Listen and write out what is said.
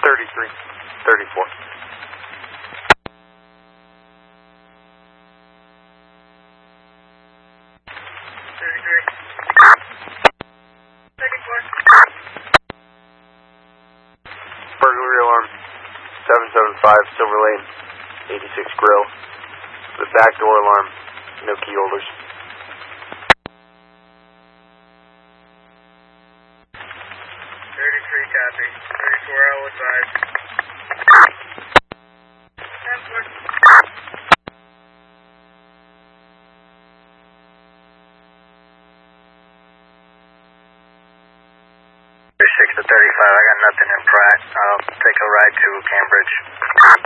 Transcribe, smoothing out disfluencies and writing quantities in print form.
33, 34. Burglary alarm 775 Silver Lane, 86 Grill. The back door alarm, no key holders. 33 copy. 34 out outside. Six to 35. I got nothing in Pratt. I'll take a ride to Cambridge.